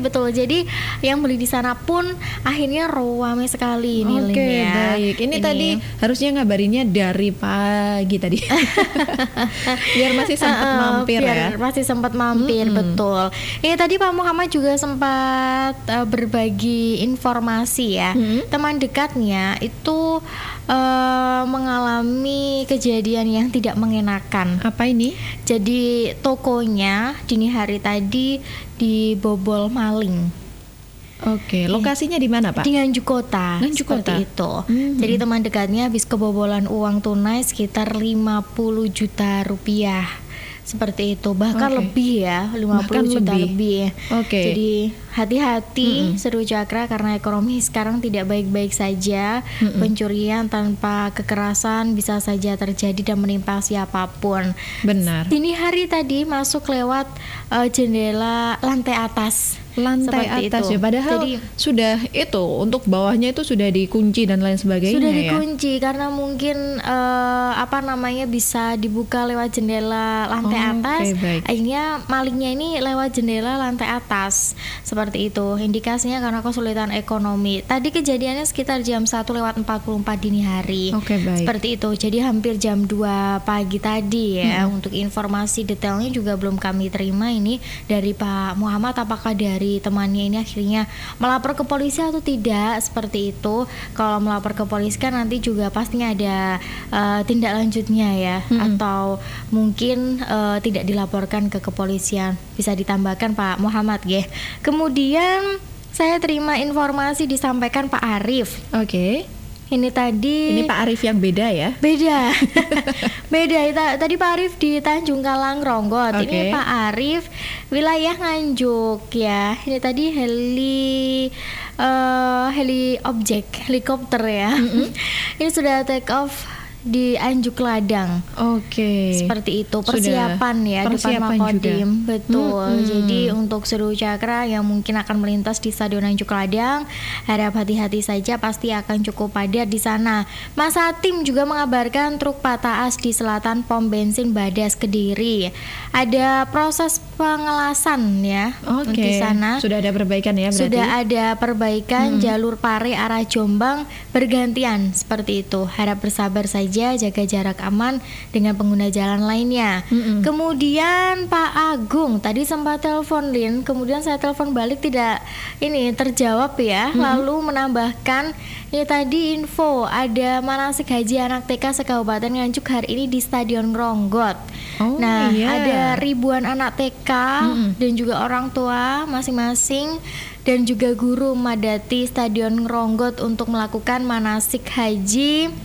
betul. Jadi yang beli di sana pun akhirnya ramai sekali ini Lin, Oke, ya. baik. Ini tadi harusnya ngabarinnya dari pagi tadi. Biar masih sempat mampir biar ya. masih sempat mampir, betul. Ini tadi Pak Muhammad juga sempat berbagi informasi ya. Teman dekatnya itu mengalami kejadian yang tidak mengenakan. Apa ini? Jadi tokonya dini hari tadi dibobol maling. Oke, lokasinya di mana, Pak? Di Nganjuk Kota, Nganjuk seperti Kota. itu. Jadi teman dekatnya habis kebobolan uang tunai sekitar 50 juta rupiah. Seperti itu, bahkan Oke. lebih ya, 50 Bahkan juta lebih. lebih. Oke. Jadi hati-hati Seru Cakra, karena ekonomi sekarang tidak baik-baik saja. Pencurian tanpa kekerasan bisa saja terjadi dan menimpa siapapun. Benar. Dini hari tadi masuk lewat jendela lantai atas. Lantai Seperti atas itu. ya, padahal Jadi, sudah itu untuk bawahnya itu sudah dikunci dan lain sebagainya sudah ya. dikunci karena mungkin bisa dibuka lewat jendela lantai Oh, atas. oke, baik. Akhirnya malingnya ini lewat jendela lantai atas. Seperti itu. Indikasinya karena kesulitan ekonomi. Tadi kejadiannya sekitar jam 1:44 dini hari. Oke, baik. Seperti itu. Jadi hampir jam 2 pagi tadi ya. Untuk informasi detailnya juga belum kami terima ini dari Pak Muhammad, apakah dari temannya ini akhirnya melapor ke polisi atau tidak, seperti itu. Kalau melapor ke polisi kan nanti juga pastinya ada tindak lanjutnya ya, atau mungkin tidak dilaporkan ke kepolisian. Bisa ditambahkan Pak Muhammad ya. Kemudian saya terima informasi disampaikan Pak Arif. Oke. Ini tadi Ini Pak Arif yang beda ya. beda. Tadi Pak Arif di Tanjung Kalang Ronggot. Oke. Ini Pak Arif wilayah Nganjuk ya. Ini tadi helikopter ya. Ini sudah take off di Anjuk Ladang. Oke. Seperti itu Sudah persiapan ya depan persiapan Makodim. juga. Betul. Jadi untuk Seru Cakra yang mungkin akan melintas di Stadion Anjuk Ladang, harap hati-hati saja, pasti akan cukup padat di sana. Mas Hatim juga mengabarkan truk patah as di selatan pom bensin Badas Kediri. Ada proses pengelasan ya Oke. di sana. Sudah ada perbaikan ya berarti. Sudah ada perbaikan jalur Pare arah Jombang bergantian, seperti itu. Harap bersabar saja, jaga jarak aman dengan pengguna jalan lainnya. Kemudian Pak Agung tadi sempat telepon Lin, kemudian saya telepon balik tidak terjawab ya. Lalu menambahkan ini tadi info ada manasik haji anak TK se-Kabupaten Nganjuk hari ini di Stadion Ronggot. Oh, Nah, iya. ada ribuan anak TK dan juga orang tua masing-masing dan juga guru memadati Stadion Ronggot untuk melakukan manasik haji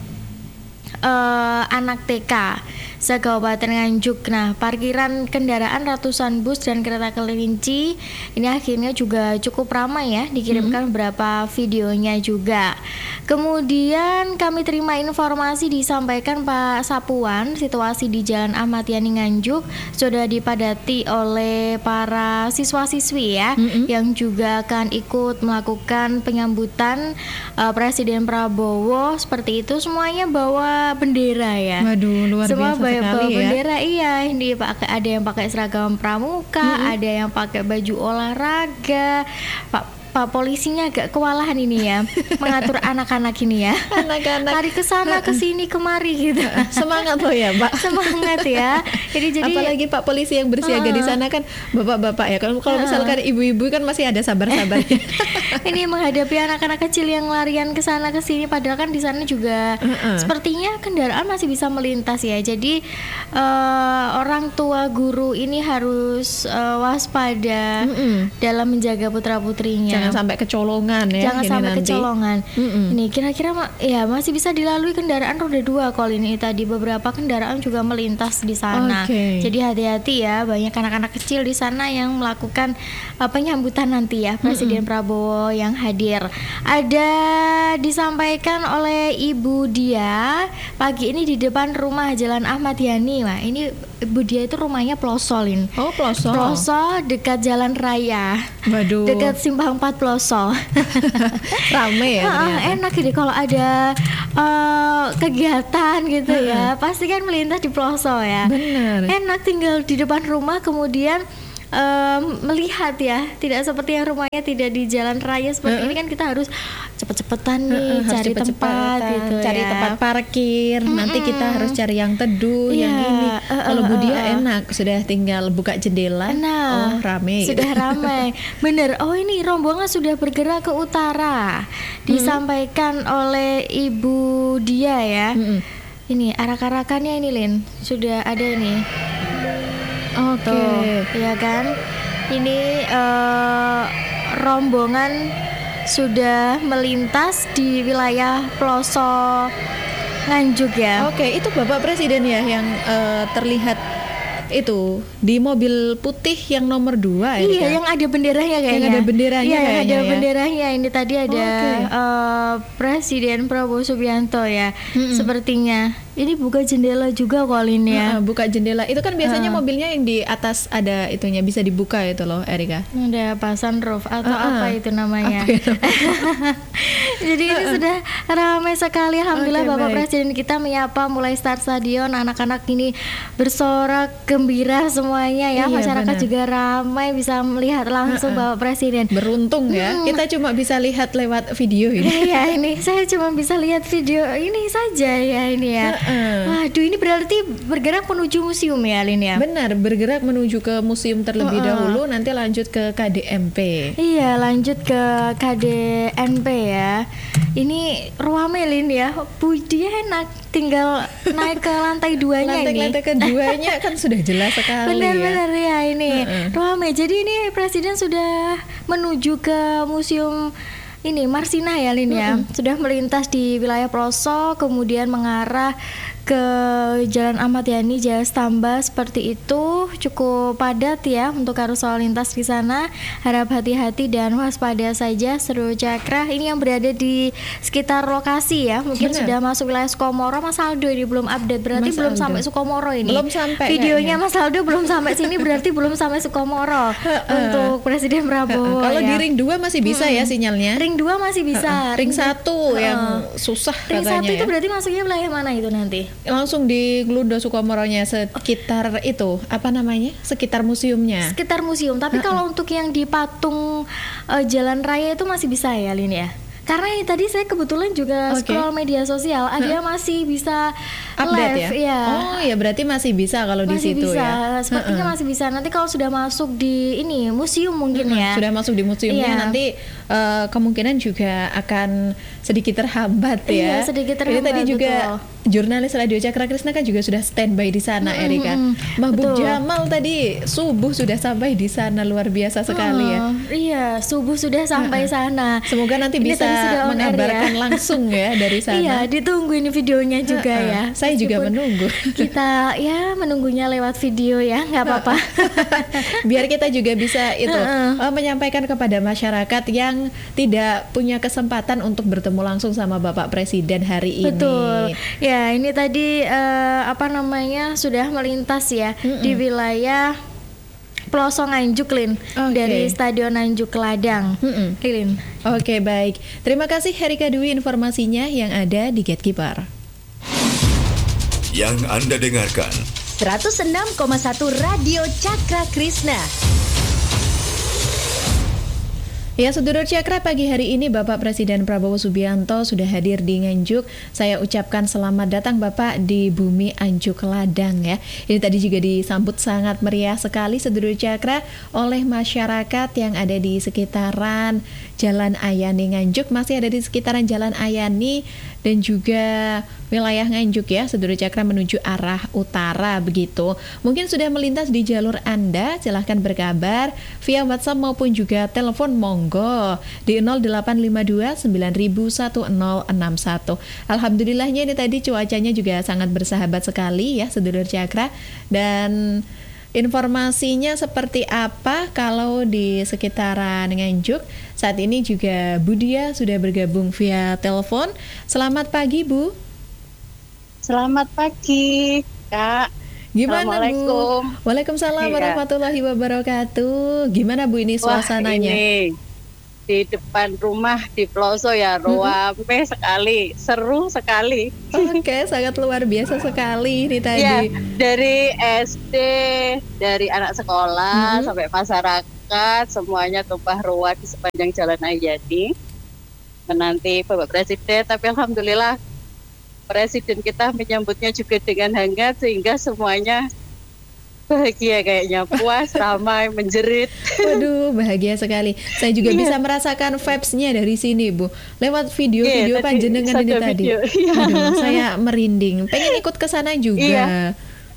anak TK se-Kabupaten Nganjuk. Nah, parkiran kendaraan ratusan bus dan kereta kelinci ini akhirnya juga cukup ramai ya, dikirimkan beberapa videonya juga. Kemudian kami terima informasi disampaikan Pak Sapuan, situasi di Jalan Ahmad Yani Nganjuk sudah dipadati oleh para siswa-siswi ya, yang juga akan ikut melakukan penyambutan Presiden Prabowo, seperti itu. Semuanya bawa bendera ya. Waduh, luar Semua biasa bawa sekali ya. bendera, iya. Ini ada yang pakai seragam pramuka, ada yang pakai baju olahraga. Pak polisinya agak kewalahan ini ya, mengatur anak-anak ini ya. Anak-anak Lari ke sana ke sini kemari gitu. semangat loh ya, Pak. Semangat ya. Jadi Apalagi Pak polisi yang bersiaga di sana kan bapak-bapak ya. Kalau misalkan ibu-ibu kan masih ada sabar-sabarnya. ini menghadapi anak-anak kecil yang larian ke sana ke sini, padahal kan di sana juga sepertinya kendaraan masih bisa melintas ya. Jadi orang tua guru ini harus waspada dalam menjaga putra-putrinya. Jangan sampai kecolongan ya. Jangan ini sampai nanti. kecolongan. Ini kira-kira ya masih bisa dilalui kendaraan roda 2 kalau ini tadi beberapa kendaraan juga melintas di sana. Oke. Jadi hati-hati ya, banyak anak-anak kecil di sana yang melakukan penyambutan nanti ya Presiden Prabowo yang hadir. Ada disampaikan oleh Ibu Dia pagi ini di depan rumah Jalan Ahmad Yani. Wah, ini Ibu Dia itu rumahnya Plosolin. Oh, pelosok. Ploso dekat jalan raya. Waduh. Dekat Simpang 4 Ploso. Rame ya ternyata. Enak gitu kalau ada kegiatan gitu ya, pasti kan melintas di Ploso ya. Bener. Enak tinggal di depan rumah, kemudian melihat ya, tidak seperti yang rumahnya tidak di jalan raya seperti ini kan kita harus cepet-cepetan nih Harus cari tempat gitu cari ya. tempat parkir. Nanti kita harus cari yang teduh, yang ini. Kalau Budia enak, sudah tinggal buka jendela. Nah, Rame. sudah ramai. Bener. Oh, ini rombongan sudah bergerak ke utara. Disampaikan oleh Ibu Dia ya. Ini arak-arakannya ini Lin, sudah ada ini. Oke. Tuh, ya kan? Ini rombongan sudah melintas di wilayah pelosok Nganjuk ya. Oke, itu Bapak Presiden ya yang terlihat itu di mobil putih yang nomor 2 ya. Iya, yang ada benderanya kayaknya. Yang ada benderanya Iya, yang kayaknya ada ya. benderanya. Ini tadi ada Oke. Presiden Prabowo Subianto ya. Sepertinya. Ini buka jendela juga kok Lin ya. Buka jendela. Itu kan biasanya mobilnya yang di atas ada itunya bisa dibuka itu loh, Erika. Ada apa sunroof atau apa itu namanya. Apa itu? Jadi ini sudah ramai sekali. Alhamdulillah Oke, Bapak baik. Presiden kita menyapa mulai start stadion, anak-anak ini bersorak gembira semuanya ya. Iya, Masyarakat benar. juga ramai bisa melihat langsung Bapak Presiden. Beruntung ya. Kita cuma bisa lihat lewat video ini. Iya, ini saya cuma bisa lihat video ini saja ya ini ya. Waduh, ini berarti bergerak menuju museum ya Lin ya. Benar, bergerak menuju ke museum terlebih dahulu, nanti lanjut ke KDMP. Iya, lanjut ke KDNP ya. Ini ruame Lin ya. Bu, dia enak tinggal naik ke lantai 2-nya ini. Lantai keduanya kan sudah jelas sekali Benar-benar ya ini. Heeh. Ruame. Jadi ini Presiden sudah menuju ke museum ini Marsina ya Lin ya. Sudah melintas di wilayah pelosok kemudian mengarah ke Jalan Ahmad Yani Jaya Stamba seperti itu. Cukup padat ya untuk arus lalu lintas di sana. Harap hati-hati dan waspada saja seluruh Cakra ini yang berada di sekitar lokasi ya. Mungkin Benar. sudah masuk wilayah Sukomoro. Mas Aldo ini belum update berarti Mas belum Aldo. sampai Sukomoro ini. Belum sampai Videonya kayaknya. Mas Aldo belum sampai sini berarti belum sampai Sukomoro untuk Presiden Prabowo. Kalau ya. di ring 2 masih bisa ya sinyalnya. Ring 2 masih bisa. Ring 1 yang susah Ring 1 katanya itu ya. berarti masuknya wilayah mana itu nanti? Langsung di Gludo Sukomoronya sekitar itu apa namanya? Sekitar museumnya. Sekitar museum. Tapi kalau untuk yang di patung jalan raya itu masih bisa ya Lin ya? Karena ini tadi saya kebetulan juga Oke. scroll media sosial, ada masih bisa Update live ya? ya. Oh ya berarti masih bisa kalau di Masih situ bisa, ya. sepertinya masih bisa. Nanti kalau sudah masuk di ini museum mungkin ya. Sudah masuk di museumnya Iya. nanti kemungkinan juga akan sedikit terhambat ya. Iya, sedikit Ini terhambat, tadi juga betul. jurnalis Radio Cakra Krisna kan juga sudah standby di sana, Erika. Mahbub betul. Jamal tadi subuh sudah sampai di sana, luar biasa sekali ya. Iya, subuh sudah sampai sana. Semoga nanti Ini bisa tadi sudah on air mengabarkan ya. langsung ya dari sana. Iya, ditunggu ini videonya juga ya. Saya juga Meskipun menunggu. Kita ya menunggunya lewat video ya, nggak apa-apa. Biar kita juga bisa itu menyampaikan kepada masyarakat yang tidak punya kesempatan untuk bertemu langsung sama Bapak Presiden hari ini. Betul. Ya, ini tadi apa namanya sudah melintas ya di wilayah pelosok Nganjuk Lin, Oke. dari Stadion Nganjuk Ladang. Lin. Oke, baik. Terima kasih Herika Dwi informasinya yang ada di Gatekeeper. Yang Anda dengarkan 106,1 Radio Cakra Krisna. Ya, sedulur Cakra, pagi hari ini Bapak Presiden Prabowo Subianto sudah hadir di Nganjuk. Saya ucapkan selamat datang Bapak di bumi Anjuk Ladang ya. Ini tadi juga disambut sangat meriah sekali sedulur Cakra oleh masyarakat yang ada di sekitaran Jalan Ayani Nganjuk, masih ada di sekitaran Jalan Ayani dan juga wilayah Nganjuk ya, sedulur Cakra menuju arah utara begitu. Mungkin sudah melintas di jalur Anda, silahkan berkabar via WhatsApp maupun juga telepon monggo di 0852 901061. Alhamdulillahnya ini tadi cuacanya juga sangat bersahabat sekali ya sedulur Cakra. Dan informasinya seperti apa kalau di sekitaran Nganjuk? Saat ini juga Budia sudah bergabung via telepon. Selamat pagi Bu. Selamat pagi, Kak. Gimana Assalamualaikum. Bu? Waalaikumsalam Iya. warahmatullahi wabarakatuh. Gimana Bu ini suasananya? Wah, di depan rumah di Ploso ya, rame sekali, seru sekali. Oke, sangat luar biasa sekali ini tadi. Ya, dari SD, dari anak sekolah sampai masyarakat, semuanya tumpah ruah di sepanjang Jalan Ayani menanti Bapak Presiden. Tapi alhamdulillah Presiden kita menyambutnya juga dengan hangat sehingga semuanya bahagia kayaknya, puas, ramai, menjerit. Waduh, bahagia sekali. Saya juga bisa merasakan vibes-nya dari sini, Bu. Lewat video-video panjenengan ini tadi. Aduh, saya merinding. Pengen ikut ke sana juga.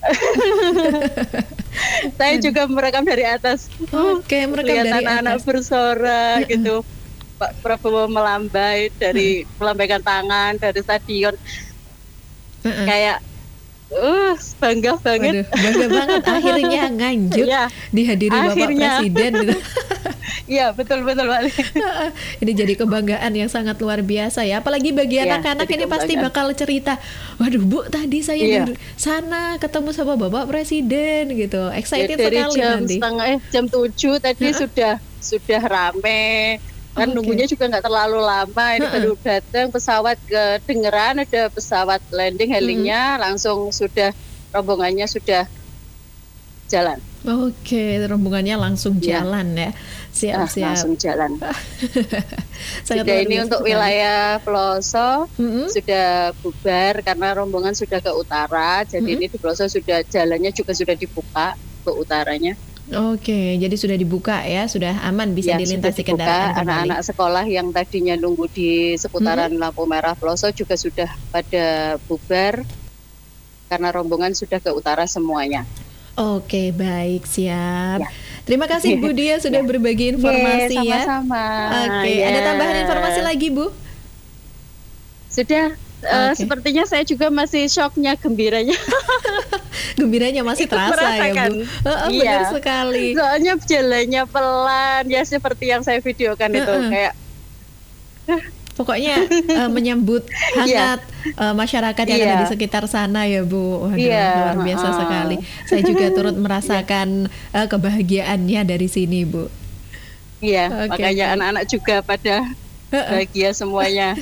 Saya juga merekam dari atas. Oke, merekam lihat dari anak-anak atas. bersorak gitu. Pak Prabowo melambaikan tangan dari stadion. Kayak bangga banget. Waduh, bangga banget akhirnya Nganjuk dihadiri Bapak Presiden gitu. Iya, betul Pak. Ini jadi kebanggaan yang sangat luar biasa ya. Apalagi bagi anak-anak ini pasti bakal cerita, waduh Bu, tadi saya di sana ketemu sama Bapak Presiden gitu. Excited dari sekali jam 7 tadi sudah rame. Kan nunggunya juga nggak terlalu lama. Ini baru datang pesawat, kedengeran ada pesawat landing helinya, langsung sudah rombongannya sudah jalan. Oke, rombongannya langsung jalan ya. Siap. Langsung jalan. Sudah ini untuk wilayah Ploso sudah bubar karena rombongan sudah ke utara. Jadi ini di Ploso sudah jalannya juga sudah dibuka ke utaranya. Oke, jadi sudah dibuka ya, sudah aman bisa dilintasi kendaraan kembali. Anak-anak sekolah yang tadinya nunggu di seputaran lampu merah Ploso juga sudah pada bubar karena rombongan sudah ke utara semuanya. Oke, baik, siap. Terima kasih Bu Dia sudah berbagi informasi sama-sama. Oke, ada tambahan informasi lagi Bu? Sudah. Sepertinya saya juga masih shocknya, gembiranya. Gembiranya masih terasa ya Bu. Benar sekali. Soalnya jalannya pelan ya, seperti yang saya videokan itu kayak. Pokoknya menyambut hangat masyarakat yang ada di sekitar sana ya Bu. Waduh, luar biasa sekali. Saya juga turut merasakan kebahagiaannya dari sini Bu. Iya, makanya anak-anak juga pada bahagia semuanya.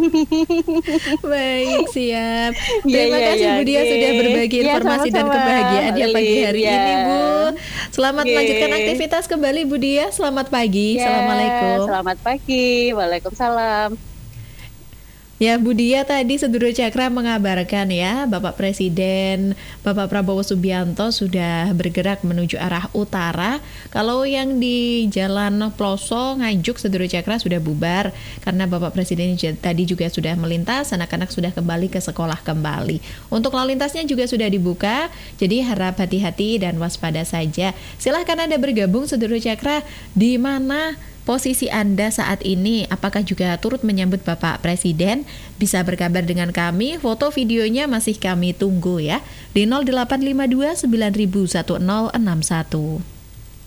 Baik, siap. Terima kasih Bu Dia sudah berbagi informasi dan kebahagiaannya pagi hari ini Bu. Selamat melanjutkan aktivitas kembali Bu Dia. Selamat pagi. Assalamualaikum. Selamat pagi. Waalaikumsalam. Ya, Bu Dia tadi Sedulur Cakra mengabarkan ya, Bapak Presiden Bapak Prabowo Subianto sudah bergerak menuju arah utara. Kalau yang di Jalan Ploso Nganjuk Sedulur Cakra sudah bubar karena Bapak Presiden tadi juga sudah melintas, anak-anak sudah kembali ke sekolah kembali. Untuk lalu lintasnya juga sudah dibuka, jadi harap hati-hati dan waspada saja. Silahkan Anda bergabung Sedulur Cakra, di mana posisi Anda saat ini, apakah juga turut menyambut Bapak Presiden? Bisa berkabar dengan kami, foto videonya masih kami tunggu ya, di 0852 901061.